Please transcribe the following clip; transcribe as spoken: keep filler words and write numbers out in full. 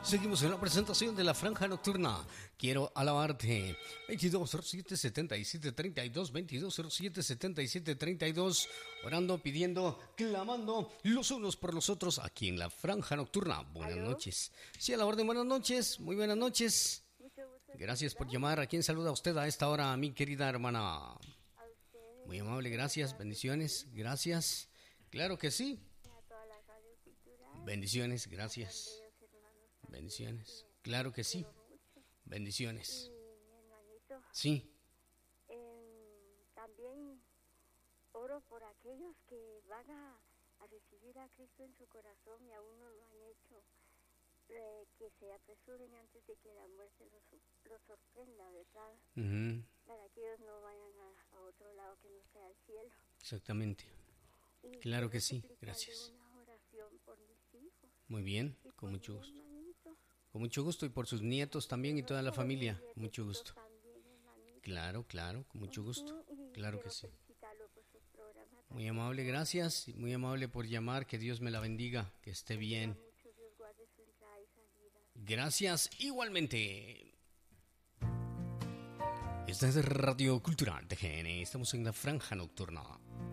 Seguimos en la presentación de la Franja Nocturna. Quiero alabarte. veintidós cero siete setenta y siete treinta y dos, veintidós cero siete setenta y siete treinta y dos. Orando, pidiendo, clamando los unos por los otros aquí en la Franja Nocturna. Buenas ¿Aló? noches. Sí, a la orden, buenas noches. Muy buenas noches. Mucho gusto. Gracias por llamar. ¿A quién saluda usted a esta hora, mi querida hermana? A ustedes. Muy amable, gracias. Bendiciones, gracias. Claro que sí. Y a toda la radio cultural. Bendiciones, gracias. Bellos hermanos también, Bendiciones. que Claro que sí. quiero mucho. Bendiciones. Y mi hermanito, Sí. eh, también oro por aquellos que van a, a recibir a Cristo en su corazón y aún no lo han hecho. Eh, que se apresuren antes de que la muerte los, los sorprenda, ¿verdad? Ujú, Para que ellos no vayan a, a otro lado que no sea el cielo. exactamente. Y Claro que quiero sí, suplicarle gracias. una oración por mis hijos. Muy bien, Y con por mucho mi gusto. hermanito. Con mucho gusto y por sus nietos también y toda la Por mis familia. nietecitos Mucho gusto. también, hermanito. Claro, claro, con mucho gusto. Ujú, y Claro que quiero sí. felicitarlo por sus programas Muy también. amable, gracias. y Muy amable por llamar. Que Dios me la bendiga. Que esté bien. Mucho Dios guarde su entrada y salida. Gracias, igualmente. Esta es Radio Cultural T G N. Estamos en la Franja Nocturna.